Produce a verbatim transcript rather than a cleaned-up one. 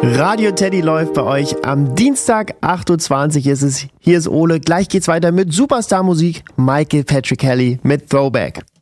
Radio Teddy läuft bei euch am Dienstag, acht Uhr zwanzig ist es. Hier ist Ole. Gleich geht's weiter mit Superstar-Musik. Michael Patrick Kelly mit Throwback.